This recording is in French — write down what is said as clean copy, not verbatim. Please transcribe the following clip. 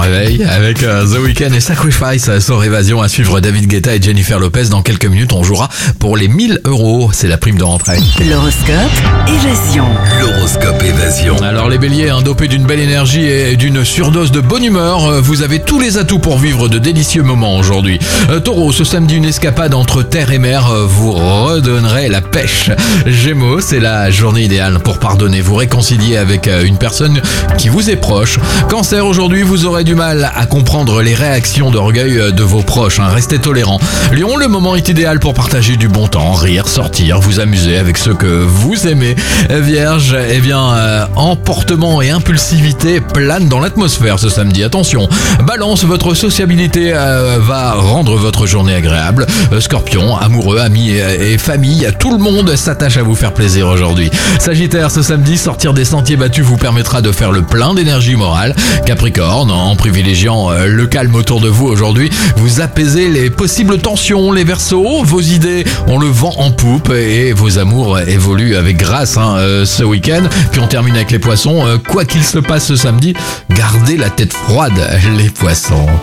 réveil avec The Weeknd et Sacrifice sur Évasion. À suivre David Guetta et Jennifer Lopez. Dans quelques minutes, on jouera pour les 1000 €. C'est la prime de rentrée. L'horoscope Évasion. L'horoscope Évasion. Alors les béliers, dopés d'une belle énergie et d'une surdose de bonne humeur, vous avez tous les atouts pour vivre de délicieux moments aujourd'hui. Taureau, ce samedi, une escapade entre terre et mer vous redonnerait la pêche. Gémeaux, c'est la journée idéale pour pardonner, vous réconcilier avec une personne qui vous est proche. Cancer, aujourd'hui, vous aurez du mal à comprendre les réactions d'orgueil de vos proches. Restez tolérants. Lion, le moment est idéal pour partager du bon temps, rire, sortir, vous amuser avec ceux que vous aimez. Vierge, emportement et impulsivité planent dans l'atmosphère ce samedi. Attention. Balance, votre sociabilité va rendre votre journée agréable. Scorpion, amoureux, amis et famille, tout le monde s'attache à vous faire plaisir aujourd'hui. Sagittaire, ce samedi, sortir des sentiers battus vous permettra de faire le plein d'énergie morale. Capricorne, en privilégiant le calme autour de vous aujourd'hui, vous apaisez les possibles tensions. Les Verseaux, vos idées ont le vent en poupe et vos amours évoluent avec grâce ce week-end. Puis on termine avec les Poissons. Quoi qu'il se passe ce samedi, gardez la tête froide, les Poissons.